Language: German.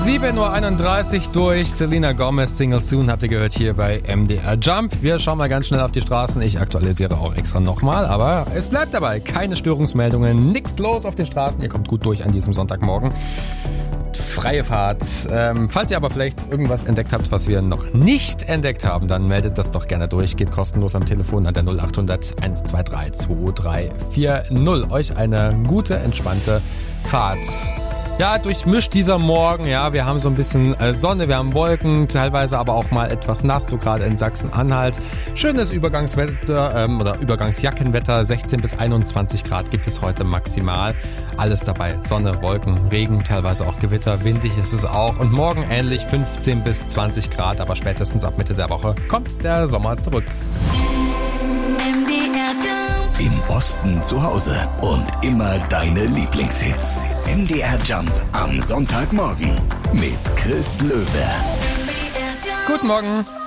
7.31 Uhr durch. Selena Gomez, Single Soon, habt ihr gehört hier bei MDR Jump. Wir schauen mal ganz schnell auf die Straßen. Ich aktualisiere auch extra nochmal, aber es bleibt dabei. Keine Störungsmeldungen, nichts los auf den Straßen. Ihr kommt gut durch an diesem Sonntagmorgen. Freie Fahrt. Falls ihr aber vielleicht irgendwas entdeckt habt, was wir noch nicht entdeckt haben, dann meldet das doch gerne durch. Geht kostenlos am Telefon an der 0800 123 2340. Euch eine gute, entspannte Fahrt. Ja, durchmischt dieser Morgen, ja, wir haben so ein bisschen Sonne, wir haben Wolken, teilweise aber auch mal etwas nass, so gerade in Sachsen-Anhalt. Schönes Übergangswetter oder Übergangsjackenwetter, 16 bis 21 Grad gibt es heute maximal. Alles dabei, Sonne, Wolken, Regen, teilweise auch Gewitter, windig ist es auch. Und morgen ähnlich 15 bis 20 Grad, aber spätestens ab Mitte der Woche kommt der Sommer zurück. Im Osten zu Hause und immer deine Lieblingshits. MDR Jump am Sonntagmorgen mit Chris Löwe. Guten Morgen.